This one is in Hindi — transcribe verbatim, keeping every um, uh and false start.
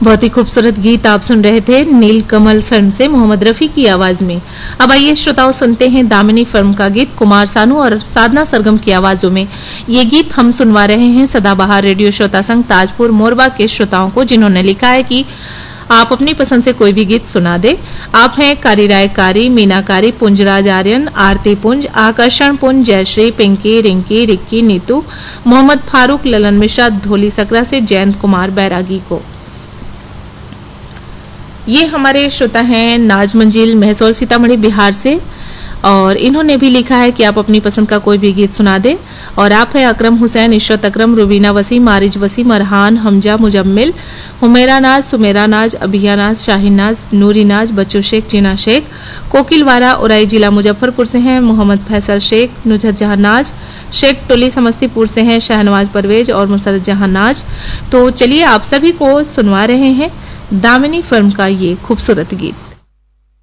बहुत ही खूबसूरत गीत आप सुन रहे थे नील कमल फिल्म से मोहम्मद रफी की आवाज में। अब आइए श्रोताओं सुनते हैं दामिनी फिल्म का गीत कुमार सानू और साधना सरगम की आवाजों में। ये गीत हम सुनवा रहे हैं सदाबहार रेडियो श्रोता संघ ताजपुर मोरबा के श्रोताओं को, जिन्होंने लिखा है कि आप अपनी पसंद से कोई भी गीत सुना दे। आप हैं कारी रायकारी, मीनाकारी, पुंजराज आर्यन, आरती पुंज, आकर्षण पुंज, जयश्री, पिंकी, रिंकी, रिक्की, नीतू, मोहम्मद फारूक, ललन मिश्रा, ढोली सकरा से जयंत कुमार बैरागी को। ये हमारे श्रोता हैं नाज मंजिल महसौल सीतामढ़ी बिहार से, और इन्होंने भी लिखा है कि आप अपनी पसंद का कोई भी गीत सुना दें। और आप हैं अकरम हुसैन, इशरत अकरम, रुबीना वसीम, मारिज वसीम, अरहान, हमजा, मुजम्मिल, हुमेरा नाज, सुमेरा नाज, अबिया नाज, शाहीन नाज, नूरी नाज, बच्चू शेख, जीना शेख, कोकिलवारा उराई जिला मुजफ्फरपुर से हैं, मोहम्मद फैसल शेख, नुजहत जहां नाज शेख टोली समस्तीपुर से हैं, शाहनवाज परवेज और मुसरत जहां नाज। तो चलिए आप सभी को सुनवा रहे हैं दामिनी फिल्म का ये खूबसूरत गीत।